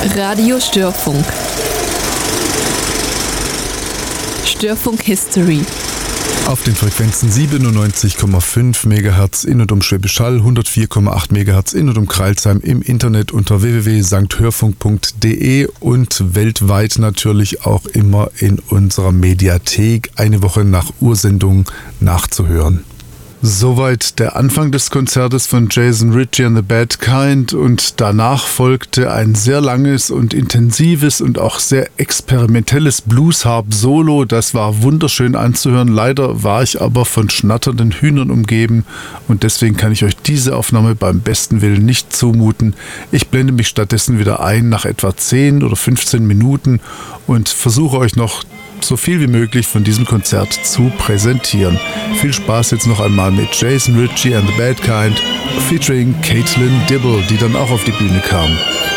Radio Störfunk. Störfunk History. Auf den Frequenzen 97,5 MHz in und um Schwäbisch Hall, 104,8 MHz in und um Crailsheim, im Internet unter www.sankhörfunk.de und weltweit natürlich auch immer in unserer Mediathek eine Woche nach Ursendung nachzuhören. Soweit der Anfang des Konzertes von Jason Ritchie and the Bad Kind und danach folgte ein sehr langes und intensives und auch sehr experimentelles Blues-Harp-Solo. Das war wunderschön anzuhören. Leider war ich aber von schnatternden Hühnern umgeben und deswegen kann ich euch diese Aufnahme beim besten Willen nicht zumuten. Ich blende mich stattdessen wieder ein nach etwa 10 oder 15 Minuten und versuche euch noch so viel wie möglich von diesem Konzert zu präsentieren. Viel Spaß jetzt noch einmal mit Jason Ritchie and the Bad Kind featuring Caitlin Dibble, die dann auch auf die Bühne kam.